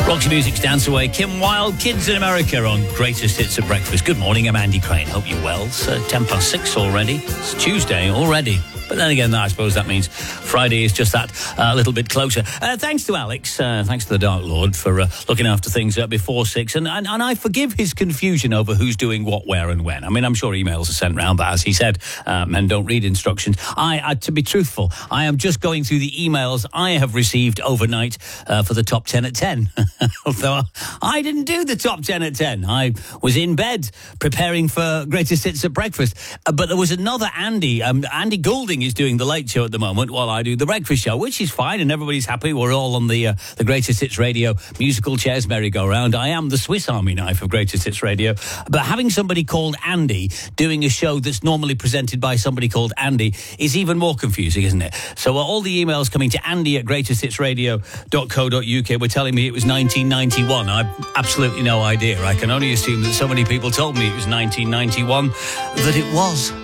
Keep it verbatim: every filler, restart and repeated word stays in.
Roxy Music's Dance Away. Kim Wilde, Kids in America on Greatest Hits at Breakfast. Good morning, I'm Andy Crane. Hope you're well. It's uh, ten past six already. It's Tuesday already. But then again, I suppose that means Friday is just that uh, little bit closer. Uh, thanks to Alex, uh, thanks to the Dark Lord for uh, looking after things uh, before six. And, and and I forgive his confusion over who's doing what, where and when. I mean, I'm sure emails are sent round, but as he said, uh, men don't read instructions. I, I, to be truthful, I am just going through the emails I have received overnight uh, for the top ten at ten. Although I didn't do the top ten at ten. I was in bed preparing for Greatest Hits at Breakfast. Uh, but there was another Andy, um, Andy Goulding is doing the Late Show at the moment while I do the Breakfast Show, which is fine and everybody's happy. We're all on the uh, the Greatest Hits Radio musical chairs merry-go-round. I am the Swiss Army knife of Greatest Hits Radio. But having somebody called Andy doing a show that's normally presented by somebody called Andy is even more confusing, isn't it? So uh, all the emails coming to Andy at greatest hits radio dot co dot uk were telling me it was nineteen ninety-one. I've absolutely no idea. I can only assume that so many people told me it was nineteen ninety-one that it was.